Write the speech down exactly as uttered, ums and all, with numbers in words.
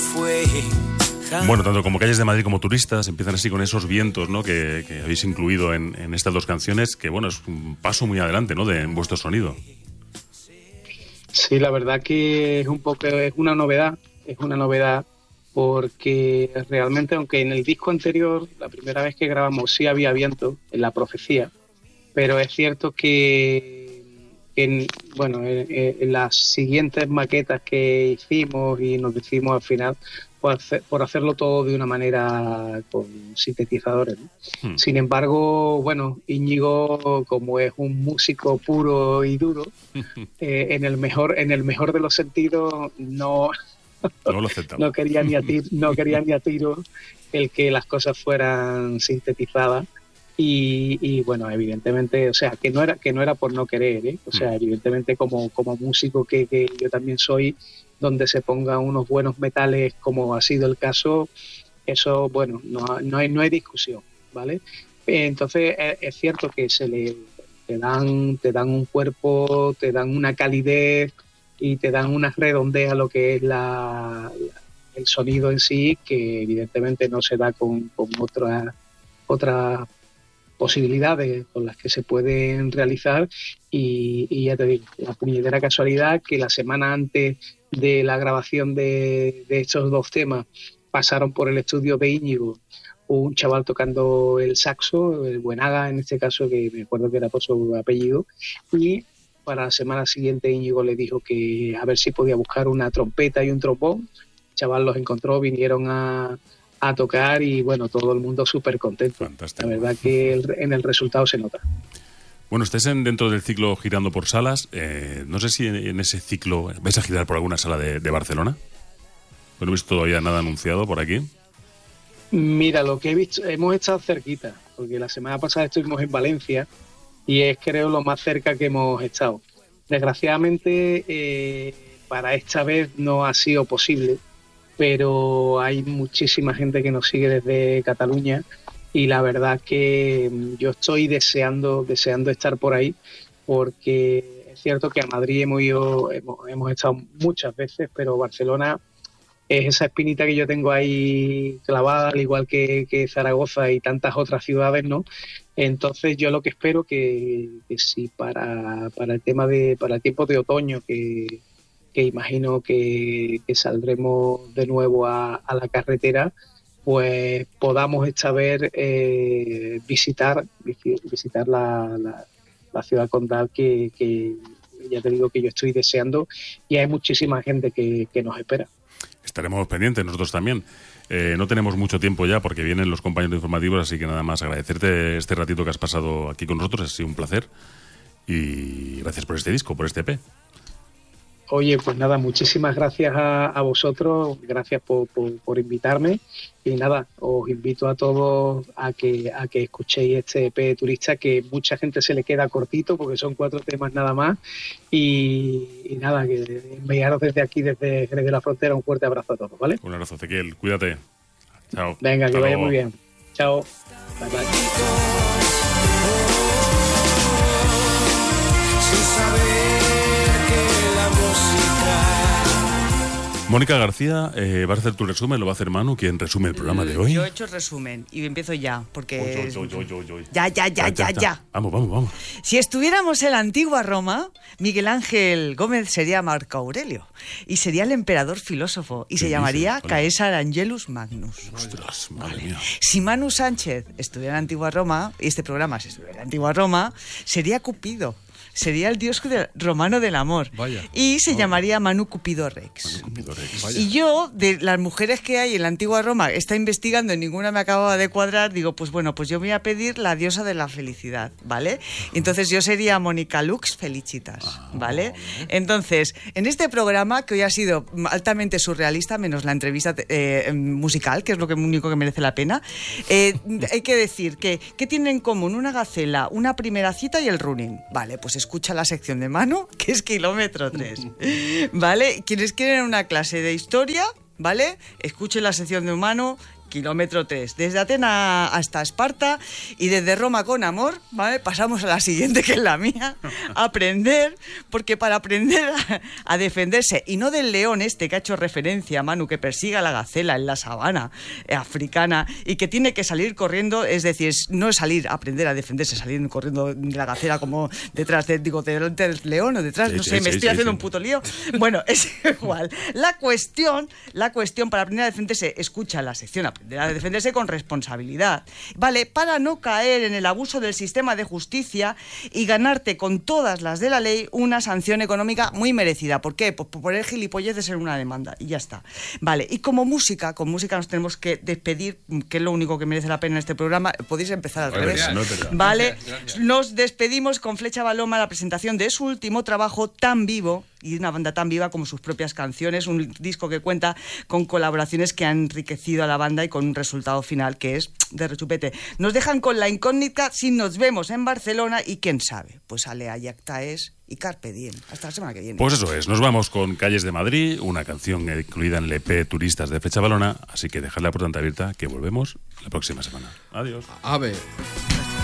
fue. Bueno, tanto como Calles de Madrid como Turistas empiezan así con esos vientos, ¿no?, que, que habéis incluido en, en estas dos canciones, que bueno, es un paso muy adelante, ¿no?, de en vuestro sonido. Sí, la verdad que es un poco, es una novedad, es una novedad porque realmente, aunque en el disco anterior, la primera vez que grabamos sí había viento, en La Profecía, pero es cierto que, que en, bueno, en, en las siguientes maquetas que hicimos y nos decidimos al final por, hacer, por hacerlo todo de una manera con sintetizadores, ¿no? Hmm. Sin embargo, bueno, Íñigo, como es un músico puro y duro, eh, en el mejor, en el mejor de los sentidos, no, no, lo no quería ni a tiro, no quería ni a tiro el que las cosas fueran sintetizadas. Y, y bueno, evidentemente, o sea, que no era que no era por no querer, ¿eh? O sea, evidentemente como, como músico que, que yo también soy, donde se pongan unos buenos metales, como ha sido el caso, eso, bueno, no, no hay no hay discusión, ¿vale? Entonces es, es cierto que se le te dan te dan un cuerpo, te dan una calidez y te dan una redondez a lo que es la, la el sonido en sí, que evidentemente no se da con, con otras otras posibilidades con las que se pueden realizar y, y ya te digo, la puñetera casualidad que la semana antes de la grabación de, de estos dos temas pasaron por el estudio de Íñigo un chaval tocando el saxo, el Buenaga en este caso, que me acuerdo que era por su apellido, y para la semana siguiente Íñigo le dijo que a ver si podía buscar una trompeta y un trombón. El chaval los encontró, vinieron a a tocar y bueno, todo el mundo súper contento. Fantástico. La verdad que el, en el resultado se nota. Bueno, estáis en, dentro del ciclo girando por salas. Eh, no sé si en, en ese ciclo vais a girar por alguna sala de, de Barcelona. No he visto todavía nada anunciado por aquí. Mira, lo que he visto, hemos estado cerquita, porque la semana pasada estuvimos en Valencia y es, creo, lo más cerca que hemos estado. Desgraciadamente, eh, para esta vez no ha sido posible, pero hay muchísima gente que nos sigue desde Cataluña y la verdad que yo estoy deseando deseando estar por ahí, porque es cierto que a Madrid hemos ido, hemos, hemos estado muchas veces, pero Barcelona es esa espinita que yo tengo ahí clavada, al igual que, que Zaragoza y tantas otras ciudades, ¿no? Entonces yo lo que espero que, que si para, para el tema de para el tiempo de otoño, que que imagino que, que saldremos de nuevo a, a la carretera, pues podamos esta vez eh, visitar visitar la, la, la ciudad condal que, que ya te digo que yo estoy deseando y hay muchísima gente que, que nos espera. Estaremos pendientes nosotros también. Eh, no tenemos mucho tiempo ya porque vienen los compañeros informativos, así que nada más agradecerte este ratito que has pasado aquí con nosotros, ha sido un placer y gracias por este disco, por este E P. Oye, pues nada, muchísimas gracias a, a vosotros, gracias por, por, por invitarme y nada, os invito a todos a que a que escuchéis este E P Turista, que mucha gente se le queda cortito porque son cuatro temas nada más y, y nada, que enviaros desde aquí, desde Jerez de la Frontera, un fuerte abrazo a todos, ¿vale? Un abrazo, Ezequiel, cuídate. Chao. Venga, Hasta que vaya luego. muy bien. Chao. Bye, bye. Mónica García, eh, ¿vas a hacer tu resumen? ¿Lo va a hacer Manu, quien resume el programa de hoy? Yo he hecho el resumen y empiezo ya, porque... Oy, oy, oy, oy, oy. Ya, ya, ya, ya, ya, ya. Vamos, vamos, vamos. Si estuviéramos en la antigua Roma, Miguel Ángel Gómez sería Marco Aurelio y sería el emperador filósofo y se dices? llamaría Hola. Caesar Angelus Magnus. Ostras, madre mía. Si Manu Sánchez estuviera en la antigua Roma, y este programa si estuviera en la antigua Roma, sería Cupido. Sería el dios de- romano del amor. Vaya. Y se Oh. llamaría Manu Cupido Rex. Manu Cupido Rex. Vaya. Y yo, de las mujeres que hay en la antigua Roma, está investigando y ninguna me acababa de cuadrar, digo, pues bueno, pues yo me voy a pedir la diosa de la felicidad, ¿vale? Y entonces yo sería Mónica Lux Felicitas, ¿vale? Entonces, en este programa, que hoy ha sido altamente surrealista, menos la entrevista eh, musical, que es lo que, único que merece la pena, eh, hay que decir que, ¿qué tienen en común una gacela, una primera cita y el running? Vale, pues escucha la sección de Manu, que es kilómetro tres, ¿vale? Quienes quieren una clase de historia, ¿vale? Escuchen la sección de Manu, kilómetro tres. Desde Atenas hasta Esparta y desde Roma con amor, ¿vale? Pasamos a la siguiente, que es la mía. Aprender, porque para aprender a, a defenderse, y no del león este que ha hecho referencia, Manu, que persigue a la gacela en la sabana eh, africana y que tiene que salir corriendo, es decir, no es salir a aprender a defenderse, salir corriendo de la gacela como detrás de, digo, delante del león o detrás, sí, no sí, sé, sí, me sí, estoy sí, haciendo sí. un puto lío. Bueno, es igual. La cuestión, la cuestión para aprender a defenderse, escucha la sección Aprender a defenderse con responsabilidad, ¿vale? Para no caer en el abuso del sistema de justicia y ganarte con todas las de la ley una sanción económica muy merecida. ¿Por qué? Pues por poner gilipolleces en una demanda y ya está. Vale, y como música, con música nos tenemos que despedir, que es lo único que merece la pena en este programa. Podéis empezar al Vale, revés. no, pero- Vale, Gracias, gracias. nos despedimos con Flecha Paloma, la presentación de su último trabajo tan vivo y una banda tan viva como sus propias canciones, un disco que cuenta con colaboraciones que han enriquecido a la banda y con un resultado final que es de rechupete. Nos dejan con la incógnita si nos vemos en Barcelona y quién sabe, pues Alea Yactaes y Carpe Diem. Hasta la semana que viene. Pues eso es, nos vamos con Calles de Madrid, una canción incluida en el E P Turistas de Flecha Balona, así que dejad la puerta abierta que volvemos la próxima semana. Adiós. Ave.